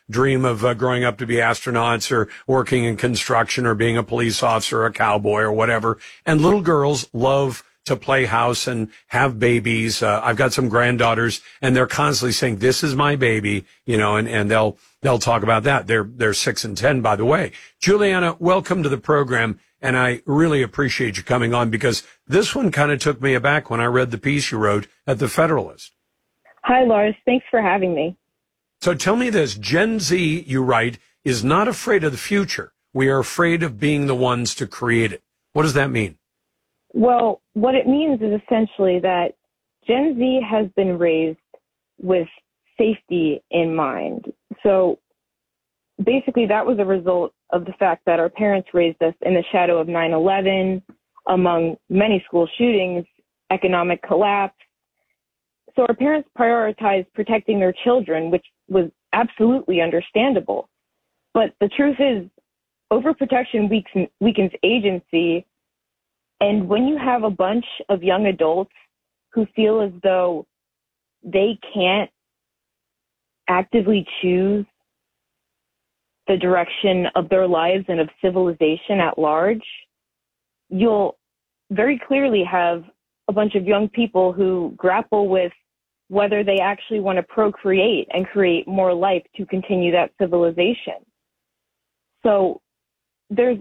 dream of growing up to be astronauts or working in construction or being a police officer or a cowboy or whatever. And little girls love to play house and have babies. I've got some granddaughters and they're constantly saying, this is my baby, and they'll talk about that. They're 6 and 10, by the way. Juliana, welcome to the program. And I really appreciate you coming on because this one kind of took me aback when I read the piece you wrote at the Federalist. Hi, Lars. Thanks for having me. So tell me this. Gen Z, you write, is not afraid of the future. We are afraid of being the ones to create it. What does that mean? Well, what it means is essentially that Gen Z has been raised with safety in mind. So basically that was a result of the fact that our parents raised us in the shadow of 9/11, among many school shootings, economic collapse. So our parents prioritized protecting their children, which was absolutely understandable. But the truth is, overprotection weakens agency. And when you have a bunch of young adults who feel as though they can't actively choose the direction of their lives and of civilization at large, you'll very clearly have a bunch of young people who grapple with whether they actually want to procreate and create more life to continue that civilization. So there's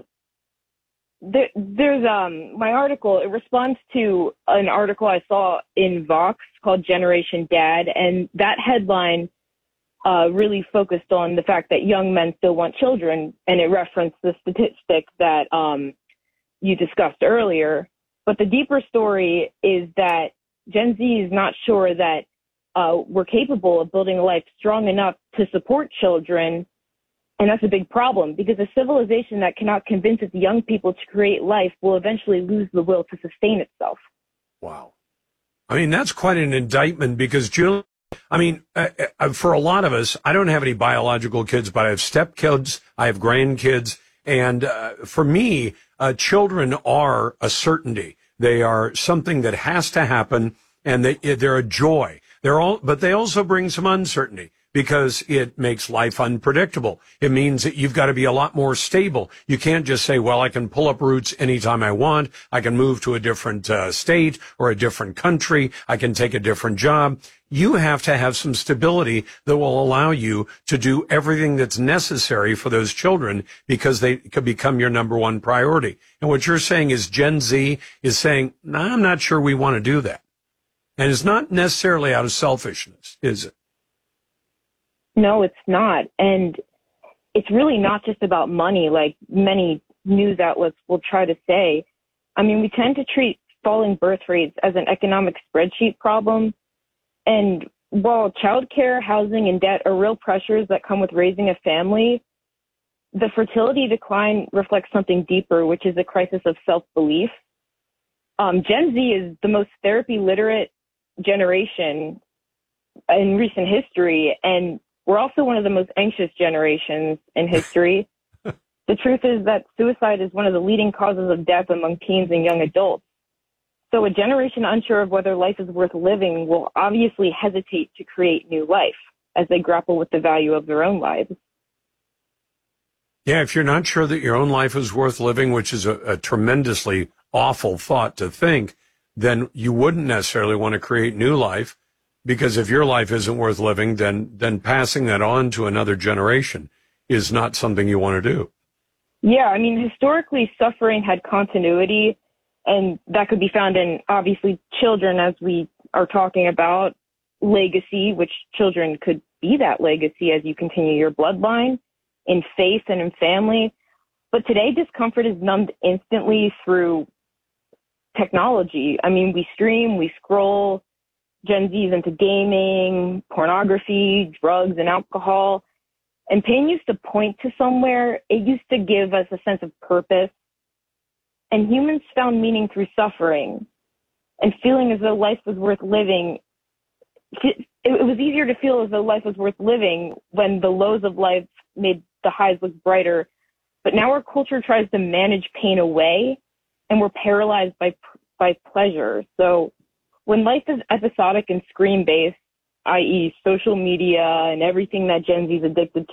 my article, it responds to an article I saw in Vox called Generation Dad, and that headline really focused on the fact that young men still want children, and it referenced the statistic that you discussed earlier. But the deeper story is that Gen Z is not sure that we're capable of building a life strong enough to support children. And that's a big problem because a civilization that cannot convince its young people to create life will eventually lose the will to sustain itself. Wow. I mean, that's quite an indictment because, Julie, for a lot of us, I don't have any biological kids, but I have stepkids, I have grandkids. And for me, children are a certainty. They are something that has to happen, and they're a joy. But they also bring some uncertainty, because it makes life unpredictable. It means that you've got to be a lot more stable. You can't just say, well, I can pull up roots anytime I want. I can move to a different state or a different country. I can take a different job. You have to have some stability that will allow you to do everything that's necessary for those children because they could become your number one priority. And what you're saying is Gen Z is saying, no, I'm not sure we want to do that. And it's not necessarily out of selfishness, is it? No, it's not. And it's really not just about money, like many news outlets will try to say. I mean, we tend to treat falling birth rates as an economic spreadsheet problem. And while childcare, housing, and debt are real pressures that come with raising a family, the fertility decline reflects something deeper, which is a crisis of self-belief. Gen Z is the most therapy literate generation in recent history, and we're also one of the most anxious generations in history. The truth is that suicide is one of the leading causes of death among teens and young adults. So a generation unsure of whether life is worth living will obviously hesitate to create new life as they grapple with the value of their own lives. Yeah, if you're not sure that your own life is worth living, which is a tremendously awful thought to think, then you wouldn't necessarily want to create new life. Because if your life isn't worth living, then passing that on to another generation is not something you want to do. Yeah, I mean, historically, suffering had continuity, and that could be found in, obviously, children, as we are talking about, legacy, which children could be that legacy as you continue your bloodline, in faith and in family. But today, discomfort is numbed instantly through technology. I mean, we stream, we scroll. Gen Z is into gaming, pornography, drugs, and alcohol. And pain used to point to somewhere. It used to give us a sense of purpose. And humans found meaning through suffering and feeling as though life was worth living. It was easier to feel as though life was worth living when the lows of life made the highs look brighter. But now our culture tries to manage pain away, and we're paralyzed by pleasure. So when life is episodic and screen-based, i.e. social media and everything that Gen Z is addicted